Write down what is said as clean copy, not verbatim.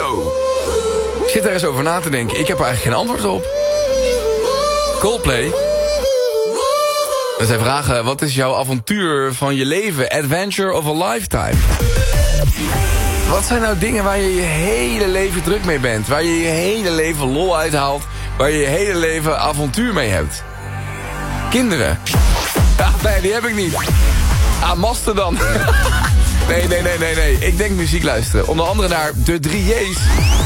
Zo. Ik zit er eens over na te denken. Ik heb er eigenlijk geen antwoord op. Coldplay. Dus hij vragen, wat is jouw avontuur van je leven? Adventure of a lifetime? Wat zijn nou dingen waar je je hele leven druk mee bent? Waar je je hele leven lol uithaalt? Waar je je hele leven avontuur mee hebt? Kinderen. Ja, nee, die heb ik niet. Mastodon. Nee. Ik denk muziek luisteren. Onder andere naar de 3J's.